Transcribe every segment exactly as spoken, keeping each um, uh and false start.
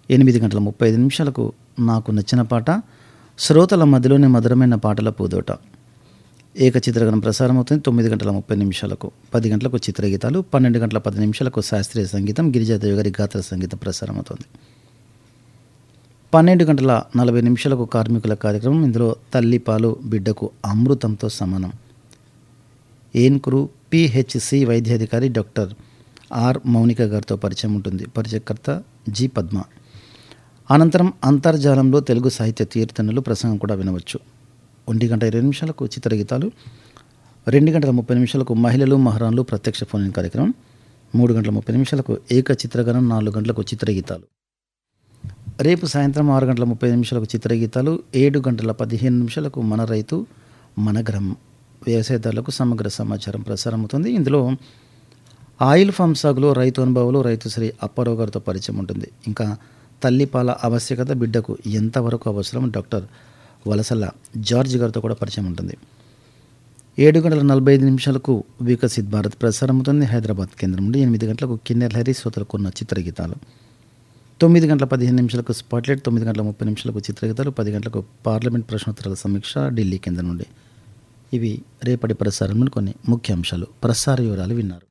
ఎనిమిది గంటల ముప్పై ఐదు నిమిషాలకు నాకు నచ్చిన పాట, శ్రోతల మధ్యలోని మధురమైన పాటల పూదోట ఏకచిత్రగణం ప్రసారం అవుతుంది తొమ్మిది గంటల ముప్పై నిమిషాలకు. పది గంటలకు చిత్రగీతాలు, పన్నెండు గంటల పది నిమిషాలకు శాస్త్రీయ సంగీతం, గిరిజాదేవి గారి గాత్ర సంగీతం ప్రసారం అవుతుంది. పన్నెండు గంటల నలభై నిమిషాలకు కార్మికుల కార్యక్రమం. ఇందులో తల్లి పాలు బిడ్డకు అమృతంతో సమానం. ఏన్కురు పిహెచ్సి వైద్యాధికారి డాక్టర్ ఆర్ మౌనిక గారితో పరిచయం ఉంటుంది. పరిచయకర్త జి పద్మ. అనంతరం అంతర్జాలంలో తెలుగు సాహిత్య కీర్తనలు ప్రసంగం కూడా వినవచ్చు. ఒంటి గంట ఇరవై నిమిషాలకు చిత్రగీతాలు, రెండు గంటల ముప్పై నిమిషాలకు మహిళలు మహారాణులు ప్రత్యక్ష ఫోన్ కార్యక్రమం, మూడు గంటల ముప్పై నిమిషాలకు ఏక చిత్రగణం, నాలుగు గంటలకు చిత్రగీతాలు. రేపు సాయంత్రం ఆరు గంటల ముప్పై నిమిషాలకు చిత్రగీతాలు, ఏడు గంటల పదిహేను నిమిషాలకు మన రైతు మన గ్రామం వ్యవసాయదారులకు సమగ్ర సమాచారం ప్రసారం అవుతుంది. ఇందులో ఆయిల్ ఫామ్ సాగులో రైతు అనుభవాలు రైతు శ్రీ అప్పారావు గారితో పరిచయం ఉంటుంది. ఇంకా తల్లిపాల ఆవశ్యకత, బిడ్డకు ఎంతవరకు అవసరం డాక్టర్ వలసల్ల జార్జ్ గారితో కూడా పరిచయం ఉంటుంది. ఏడు గంటల నలభై ఐదు నిమిషాలకు వికసిత్ భారత్ ప్రసారం అవుతుంది హైదరాబాద్ కేంద్రం నుండి. ఎనిమిది గంటలకు కిన్నెర్ హరి శ్రోతలకున్న చిత్రగీతాలు, తొమ్మిది గంటల పదిహేను నిమిషాలకు స్పాట్లైట్, తొమ్మిది గంటల ముప్పై నిమిషాలకు చిత్రగీతాలు, పది గంటలకు పార్లమెంట్ ప్రశ్నోత్తరాల సమీక్ష ఢిల్లీ కేంద్రం నుండి. ఇవి రేపటి ప్రసారంలో కొన్ని ముఖ్య అంశాలు. ప్రసార వివరాలు విన్నారు.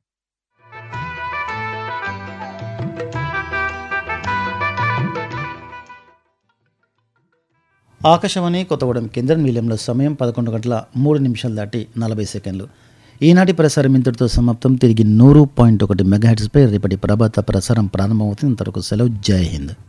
ఆకాశవాణి కొత్తగూడెం కేంద్రం నిలయంలో సమయం పదకొండు గంటల మూడు నిమిషాలు దాటి నలభై సెకండ్లు. ఈనాటి ప్రసారం ఇంతటితో సమాప్తం. తిరిగి నూరు పాయింట్ ఒకటి మెగాహెర్ట్జ్పై రేపటి ప్రభాత ప్రసారం ప్రారంభమవుతుంది. ఇంతవరకు సెలవు. జై హింద్.